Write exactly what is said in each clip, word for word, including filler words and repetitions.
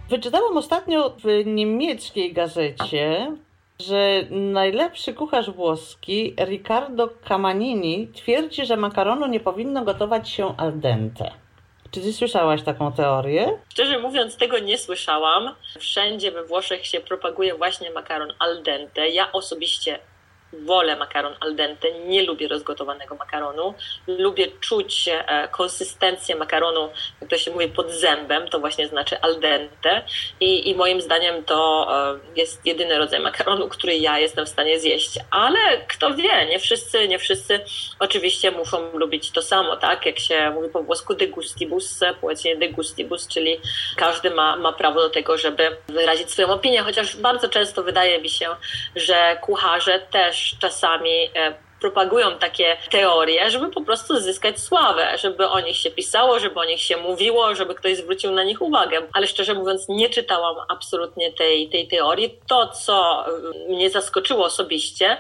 Wyczytałam ostatnio w niemieckiej gazecie, że najlepszy kucharz włoski Riccardo Camanini twierdzi, że makaronu nie powinno gotować się al dente. Czy ty słyszałaś taką teorię? Szczerze mówiąc, tego nie słyszałam. Wszędzie we Włoszech się propaguje właśnie makaron al dente. Ja osobiście wolę makaron al dente, nie lubię rozgotowanego makaronu. Lubię czuć e, konsystencję makaronu, jak to się mówi, pod zębem, to właśnie znaczy al dente. I, i moim zdaniem to e, jest jedyny rodzaj makaronu, który ja jestem w stanie zjeść. Ale kto wie, nie wszyscy, nie wszyscy oczywiście muszą lubić to samo, tak? Jak się mówi po włosku de gustibus, powiedzmy de gustibus, czyli każdy ma, ma prawo do tego, żeby wyrazić swoją opinię, chociaż bardzo często wydaje mi się, że kucharze też czasami propagują takie teorie, żeby po prostu zyskać sławę, żeby o nich się pisało, żeby o nich się mówiło, żeby ktoś zwrócił na nich uwagę. Ale szczerze mówiąc, nie czytałam absolutnie tej, tej teorii. To, co mnie zaskoczyło osobiście,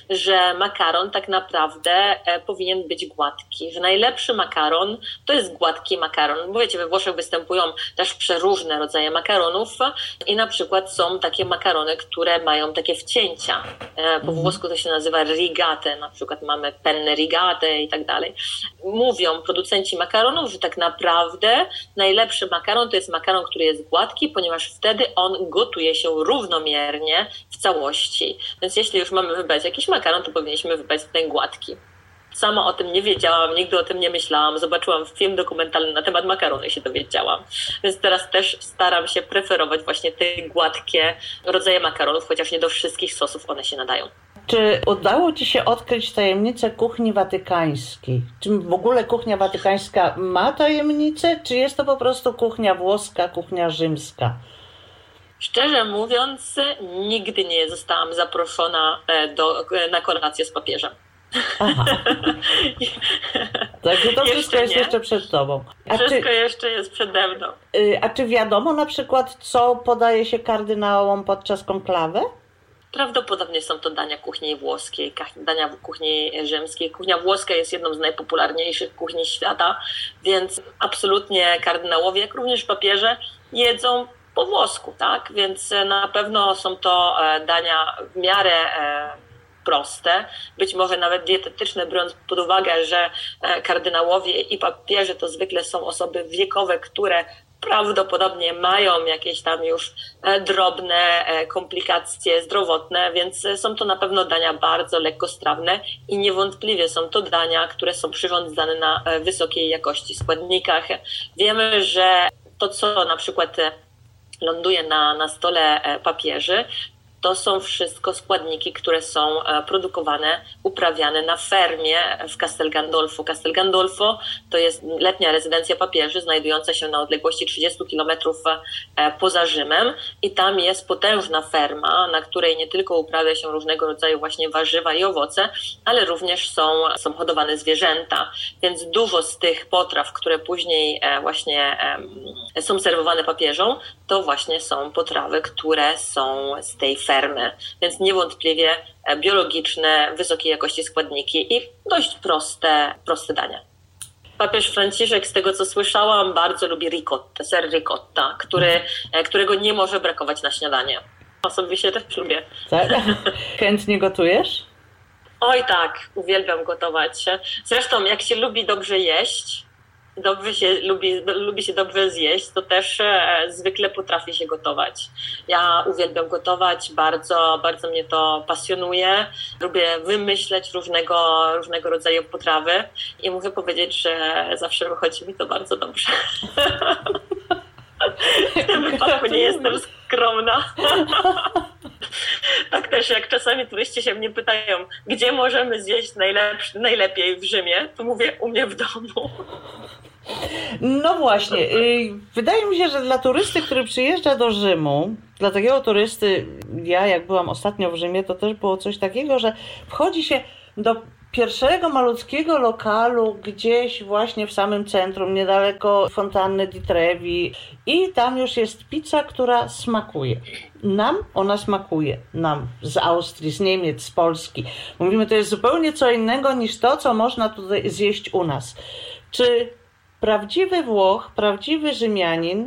że makaron tak naprawdę powinien być gładki, że najlepszy makaron to jest gładki makaron. Bo wiecie, we Włoszech występują też przeróżne rodzaje makaronów i na przykład są takie makarony, które mają takie wcięcia. Po włosku to się nazywa rigate, na przykład mamy penne rigate i tak dalej. Mówią producenci makaronów, że tak naprawdę najlepszy makaron to jest makaron, który jest gładki, ponieważ wtedy on gotuje się równomiernie w całości. Więc jeśli już mamy wybrać jakiś makaron, to powinniśmy wybrać ten gładki. Sama o tym nie wiedziałam, nigdy o tym nie myślałam. Zobaczyłam film dokumentalny na temat makaronu i się dowiedziałam. Więc teraz też staram się preferować właśnie te gładkie rodzaje makaronów, chociaż nie do wszystkich sosów one się nadają. Czy udało ci się odkryć tajemnicę kuchni watykańskiej? Czy w ogóle kuchnia watykańska ma tajemnicę, czy jest to po prostu kuchnia włoska, kuchnia rzymska? Szczerze mówiąc, nigdy nie zostałam zaproszona do, na kolację z papieżem. Aha. Także to wszystko jest nie. jeszcze przed tobą. A wszystko czy, jeszcze jest przede mną. A czy wiadomo na przykład, co podaje się kardynałom podczas konklawy? Prawdopodobnie są to dania kuchni włoskiej, dania kuchni rzymskiej. Kuchnia włoska jest jedną z najpopularniejszych kuchni świata, więc absolutnie kardynałowie, jak również papieże, jedzą po włosku, tak? Więc na pewno są to dania w miarę proste, być może nawet dietetyczne, biorąc pod uwagę, że kardynałowie i papieże to zwykle są osoby wiekowe, które prawdopodobnie mają jakieś tam już drobne komplikacje zdrowotne, więc są to na pewno dania bardzo lekkostrawne i niewątpliwie są to dania, które są przyrządzane na wysokiej jakości składnikach. Wiemy, że to, co na przykład ląduje na, na stole papieży, to są wszystko składniki, które są produkowane, uprawiane na fermie w Castel Gandolfo. Castel Gandolfo to jest letnia rezydencja papieży, znajdująca się na odległości trzydziestu kilometrów poza Rzymem i tam jest potężna ferma, na której nie tylko uprawia się różnego rodzaju właśnie warzywa i owoce, ale również są, są hodowane zwierzęta, więc dużo z tych potraw, które później właśnie są serwowane papieżom, to właśnie są potrawy, które są z tej fermy. Więc niewątpliwie biologiczne, wysokiej jakości składniki i dość proste, proste dania. Papież Franciszek, z tego co słyszałam, bardzo lubi ricotta, ser ricotta, który, którego nie może brakować na śniadanie. Osobiście też lubię. Tak? Chętnie gotujesz? Oj tak, uwielbiam gotować. Zresztą jak się lubi dobrze jeść, dobrze się lubi, lubi się dobrze zjeść, to też e, zwykle potrafi się gotować. Ja uwielbiam gotować, bardzo, bardzo mnie to pasjonuje. Lubię wymyśleć różnego, różnego rodzaju potrawy i muszę powiedzieć, że zawsze wychodzi mi to bardzo dobrze. W tym wypadku nie jestem skromna. Tak też, jak czasami turyści się mnie pytają, gdzie możemy zjeść najlepszy, najlepiej w Rzymie, to mówię, u mnie w domu. No właśnie, wydaje mi się, że dla turysty, który przyjeżdża do Rzymu, dla takiego turysty, ja jak byłam ostatnio w Rzymie, to też było coś takiego, że wchodzi się do pierwszego malutkiego lokalu gdzieś właśnie w samym centrum, niedaleko fontanny di Trevi i tam już jest pizza, która smakuje. Nam ona smakuje, nam z Austrii, z Niemiec, z Polski. Mówimy, to jest zupełnie co innego niż to, co można tutaj zjeść u nas. Czy prawdziwy Włoch, prawdziwy Rzymianin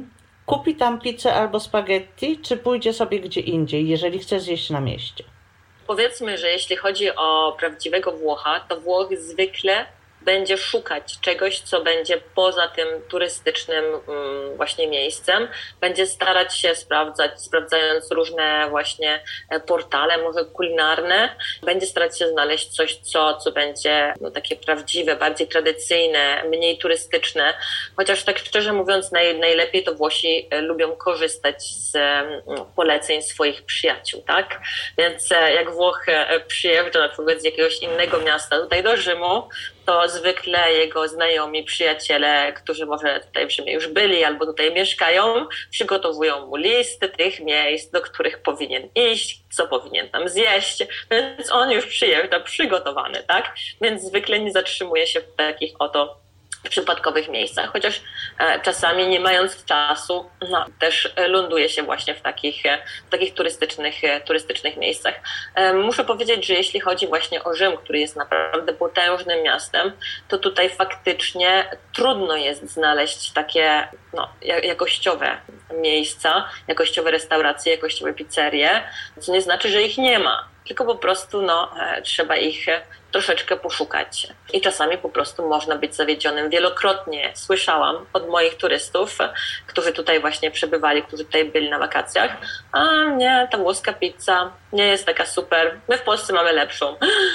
kupi tam pizzę albo spaghetti, czy pójdzie sobie gdzie indziej, jeżeli chce zjeść na mieście? Powiedzmy, że jeśli chodzi o prawdziwego Włocha, to Włoch zwykle będzie szukać czegoś, co będzie poza tym turystycznym właśnie miejscem. Będzie starać się sprawdzać, sprawdzając różne właśnie portale, może kulinarne. Będzie starać się znaleźć coś, co, co będzie no, takie prawdziwe, bardziej tradycyjne, mniej turystyczne. Chociaż tak szczerze mówiąc, naj, najlepiej to Włosi lubią korzystać z no, poleceń swoich przyjaciół, tak? Więc jak Włoch przyjeżdża na przykład z jakiegoś innego miasta tutaj do Rzymu, to zwykle jego znajomi, przyjaciele, którzy może tutaj w Rzymie już byli albo tutaj mieszkają, przygotowują mu listy tych miejsc, do których powinien iść, co powinien tam zjeść, więc on już przyjeżdża przygotowany, tak? Więc zwykle nie zatrzymuje się w takich oto przypadkowych miejscach, chociaż e, czasami nie mając czasu, no, też ląduje się właśnie w takich, w takich turystycznych, e, turystycznych miejscach. E, muszę powiedzieć, że jeśli chodzi właśnie o Rzym, który jest naprawdę potężnym miastem, to tutaj faktycznie trudno jest znaleźć takie no, jakościowe miejsca, jakościowe restauracje, jakościowe pizzerie, co nie znaczy, że ich nie ma, tylko po prostu no, e, trzeba ich troszeczkę poszukać. I czasami po prostu można być zawiedzionym. Wielokrotnie słyszałam od moich turystów, którzy tutaj właśnie przebywali, którzy tutaj byli na wakacjach, a nie, ta włoska pizza nie jest taka super, my w Polsce mamy lepszą.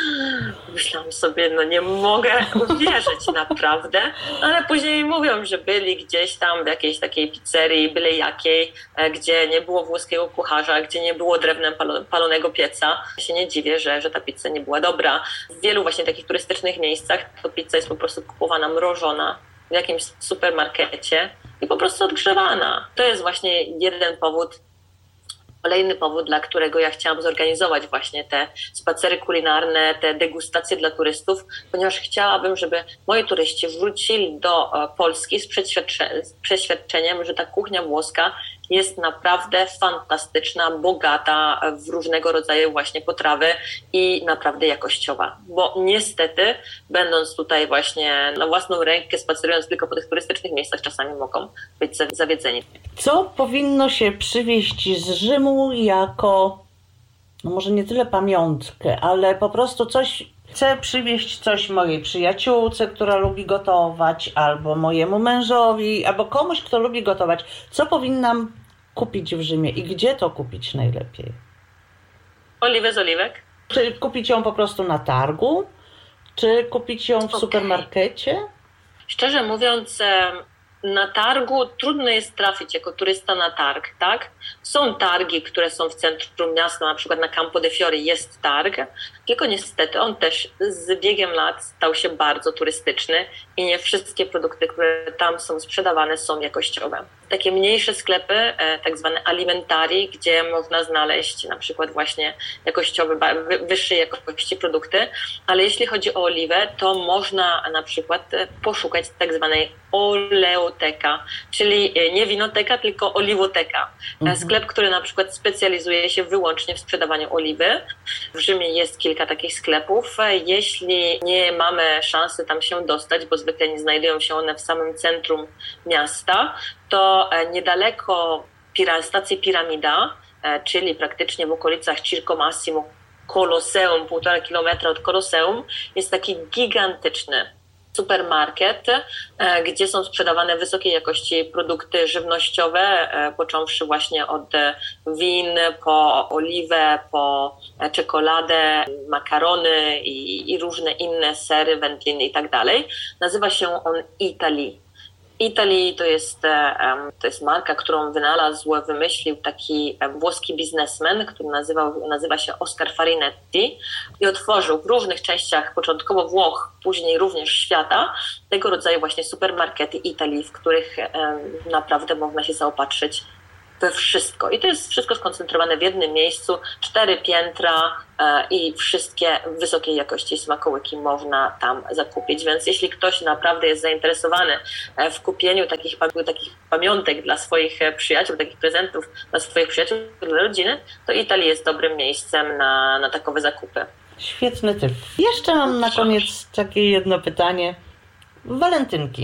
Myślałam sobie, no nie mogę uwierzyć naprawdę, ale później mówią, że byli gdzieś tam w jakiejś takiej pizzerii, byle jakiej, gdzie nie było włoskiego kucharza, gdzie nie było drewnem palonego pieca. Ja się nie dziwię, że, że ta pizza nie była dobra. W wielu właśnie takich turystycznych miejscach to pizza jest po prostu kupowana mrożona w jakimś supermarkecie i po prostu odgrzewana. To jest właśnie jeden powód, kolejny powód, dla którego ja chciałam zorganizować właśnie te spacery kulinarne, te degustacje dla turystów, ponieważ chciałabym, żeby moi turyści wrócili do Polski z, przeświadcze- z przeświadczeniem, że ta kuchnia włoska jest naprawdę fantastyczna, bogata w różnego rodzaju właśnie potrawy i naprawdę jakościowa. Bo niestety, będąc tutaj właśnie na własną rękę, spacerując tylko po tych turystycznych miejscach, czasami mogą być zawiedzeni. Co powinno się przywieźć z Rzymu jako, no może nie tyle pamiątkę, ale po prostu coś, chcę przywieźć coś mojej przyjaciółce, która lubi gotować, albo mojemu mężowi, albo komuś, kto lubi gotować. Co powinnam kupić w Rzymie i gdzie to kupić najlepiej? Oliwę z oliwek. Czy kupić ją po prostu na targu? Czy kupić ją w okay. supermarkecie? Szczerze mówiąc, na targu trudno jest trafić jako turysta na targ, tak? Są targi, które są w centrum miasta, na przykład na Campo de Fiori jest targ, tylko niestety on też z biegiem lat stał się bardzo turystyczny i nie wszystkie produkty, które tam są sprzedawane, są jakościowe. Takie mniejsze sklepy, tak zwane alimentari, gdzie można znaleźć na przykład właśnie jakościowe, wyższej jakości produkty, ale jeśli chodzi o oliwę, to można na przykład poszukać tak zwanej oleoteka, czyli nie winoteka, tylko oliwoteka. Mhm. Sklep, który na przykład specjalizuje się wyłącznie w sprzedawaniu oliwy. W Rzymie jest kilka takich sklepów. Jeśli nie mamy szansy tam się dostać, bo zwykle nie znajdują się one w samym centrum miasta, to niedaleko stacji Piramida, czyli praktycznie w okolicach Circo Massimo, Colosseum, półtora kilometra od Colosseum, jest taki gigantyczny supermarket, gdzie są sprzedawane wysokiej jakości produkty żywnościowe, począwszy właśnie od win, po oliwę, po czekoladę, makarony i, i różne inne sery, wędliny i tak dalej. Nazywa się on Italy. Italy to jest, to jest marka, którą wynalazł, wymyślił taki włoski biznesmen, który nazywał, nazywa się Oscar Farinetti i otworzył w różnych częściach, początkowo Włoch, później również świata, tego rodzaju właśnie supermarkety Italy, w których naprawdę można się zaopatrzyć we wszystko. I to jest wszystko skoncentrowane w jednym miejscu, cztery piętra e, i wszystkie wysokiej jakości smakołyki można tam zakupić. Więc jeśli ktoś naprawdę jest zainteresowany w kupieniu takich, takich pamiątek dla swoich przyjaciół, takich prezentów dla swoich przyjaciół, dla rodziny, to Italia jest dobrym miejscem na, na takowe zakupy. Świetny typ. Jeszcze mam na koniec takie jedno pytanie. Walentynki.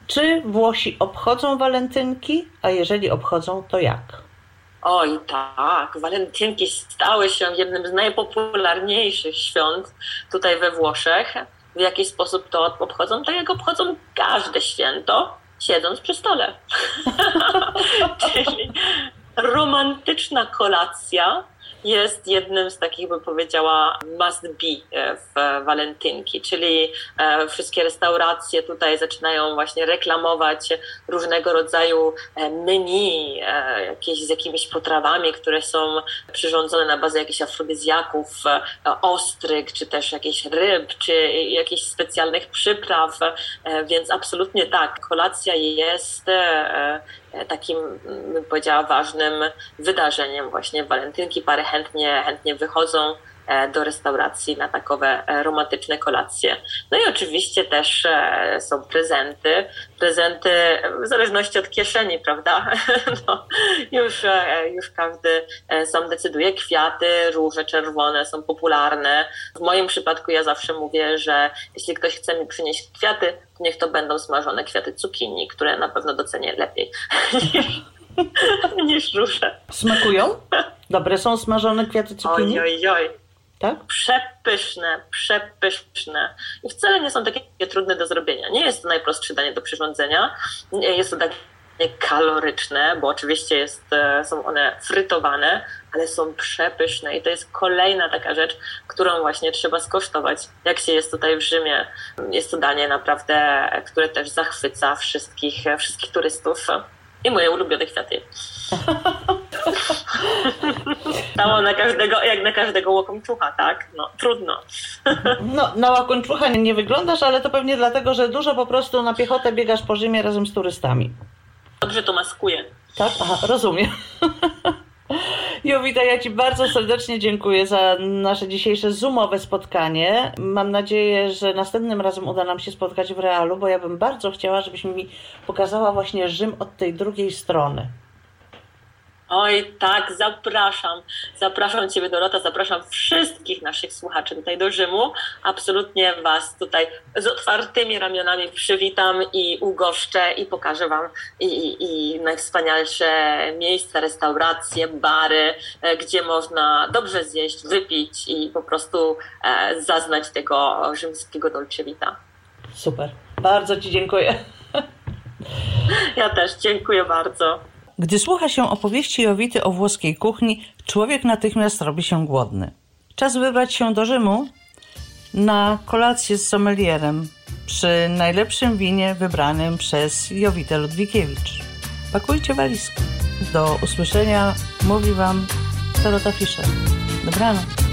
Czy Włosi obchodzą walentynki, a jeżeli obchodzą, to jak? Oj tak, walentynki stały się jednym z najpopularniejszych świąt tutaj we Włoszech. W jaki sposób to obchodzą? Tak jak obchodzą każde święto, siedząc przy stole. Czyli romantyczna kolacja jest jednym z takich, bym powiedziała, must be w walentynki, czyli wszystkie restauracje tutaj zaczynają właśnie reklamować różnego rodzaju menu, jakieś z jakimiś potrawami, które są przyrządzone na bazie jakichś afrodyzjaków, ostryg, czy też jakichś ryb, czy jakichś specjalnych przypraw, więc absolutnie tak, kolacja jest takim, bym powiedziała, ważnym wydarzeniem właśnie walentynki. Pary chętnie, chętnie wychodzą do restauracji na takowe romantyczne kolacje. No i oczywiście też są prezenty. Prezenty w zależności od kieszeni, prawda? No, już, już każdy sam decyduje. Kwiaty, róże czerwone są popularne. W moim przypadku ja zawsze mówię, że jeśli ktoś chce mi przynieść kwiaty, to niech to będą smażone kwiaty cukinii, które na pewno docenię lepiej niż, niż róże. Smakują? Dobre są smażone kwiaty cukinii? Oj, oj, oj. Tak? Przepyszne, przepyszne. I wcale nie są takie trudne do zrobienia. Nie jest to najprostsze danie do przyrządzenia. Jest to danie kaloryczne, bo oczywiście jest, są one frytowane, ale są przepyszne i to jest kolejna taka rzecz, którą właśnie trzeba skosztować, jak się jest tutaj w Rzymie. Jest to danie naprawdę, które też zachwyca wszystkich, wszystkich turystów. I moje ulubione kwiaty. Stało na każdego, jak na każdego łokomczucha, tak? No, trudno. No, na łakończucha nie wyglądasz, ale to pewnie dlatego, że dużo po prostu na piechotę biegasz po Rzymie razem z turystami. Dobrze to maskuje. Tak? Aha, rozumiem. Jowita, ja Ci bardzo serdecznie dziękuję za nasze dzisiejsze zoomowe spotkanie. Mam nadzieję, że następnym razem uda nam się spotkać w realu, bo ja bym bardzo chciała, żebyś mi pokazała właśnie Rzym od tej drugiej strony. Oj, tak, zapraszam. Zapraszam Ciebie, Dorota, zapraszam wszystkich naszych słuchaczy tutaj do Rzymu. Absolutnie Was tutaj z otwartymi ramionami przywitam i ugoszczę i pokażę Wam i, i, i najwspanialsze miejsca, restauracje, bary, gdzie można dobrze zjeść, wypić i po prostu e, zaznać tego rzymskiego dolce vita. Super, bardzo Ci dziękuję. Ja też dziękuję bardzo. Gdy słucha się opowieści Jowity o włoskiej kuchni, człowiek natychmiast robi się głodny. Czas wybrać się do Rzymu na kolację z sommelierem przy najlepszym winie wybranym przez Jowitę Ludwikiewicz. Pakujcie walizkę. Do usłyszenia mówi Wam Dorota Fischer. Dobranoc.